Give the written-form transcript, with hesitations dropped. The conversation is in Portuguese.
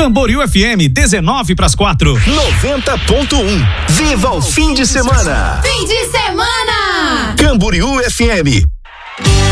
Camboriú FM, 4:19. 90.1. Viva o fim de semana. Fim de semana. Camboriú FM.